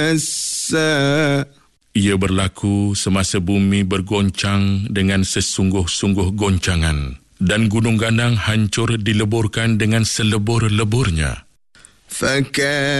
Ia berlaku semasa bumi bergoncang dengan sesungguh-sungguh goncangan dan gunung ganang hancur dileburkan dengan selebur-leburnya.